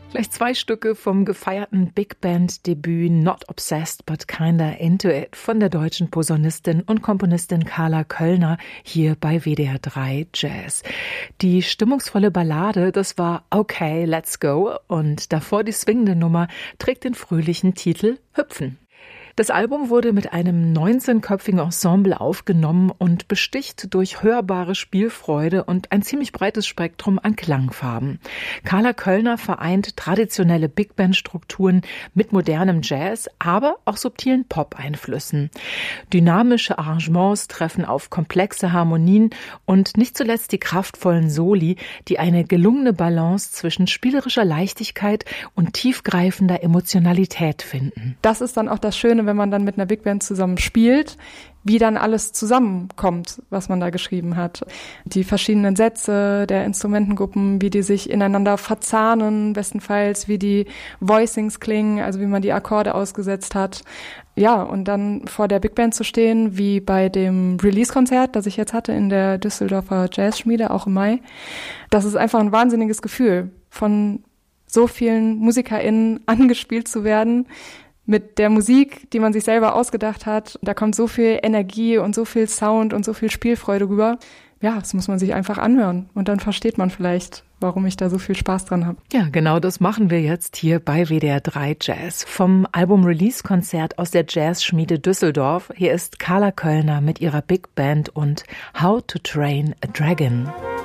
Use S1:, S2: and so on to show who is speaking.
S1: Gleich 2 Stücke vom gefeierten Big Band-Debüt Not Obsessed but Kinda Into It von der deutschen Posaunistin und Komponistin Carla Köllner hier bei WDR 3 Jazz. Die stimmungsvolle Ballade, das war Okay, Let's Go, und davor die swingende Nummer trägt den fröhlichen Titel Hüpfen. Das Album wurde mit einem 19-köpfigen Ensemble aufgenommen und besticht durch hörbare Spielfreude und ein ziemlich breites Spektrum an Klangfarben. Carla Köllner vereint traditionelle Big-Band-Strukturen mit modernem Jazz, aber auch subtilen Pop-Einflüssen. Dynamische Arrangements treffen auf komplexe Harmonien und nicht zuletzt die kraftvollen Soli, die eine gelungene Balance zwischen spielerischer Leichtigkeit und tiefgreifender Emotionalität finden.
S2: Das ist dann auch das Schöne, wenn man dann mit einer Big Band zusammen spielt, wie dann alles zusammenkommt, was man da geschrieben hat. Die verschiedenen Sätze der Instrumentengruppen, wie die sich ineinander verzahnen, bestenfalls, wie die Voicings klingen, also wie man die Akkorde ausgesetzt hat. Ja, und dann vor der Big Band zu stehen, wie bei dem Release-Konzert, das ich jetzt hatte in der Düsseldorfer Jazzschmiede, auch im Mai. Das ist einfach ein wahnsinniges Gefühl, von so vielen MusikerInnen angespielt zu werden, mit der Musik, die man sich selber ausgedacht hat. Da kommt so viel Energie und so viel Sound und so viel Spielfreude rüber. Ja, das muss man sich einfach anhören. Und dann versteht man vielleicht, warum ich da so viel Spaß dran habe.
S1: Ja, genau das machen wir jetzt hier bei WDR 3 Jazz. Vom Album-Release-Konzert aus der Jazzschmiede Düsseldorf. Hier ist Carla Köllner mit ihrer Big Band und How to Train a Dragon.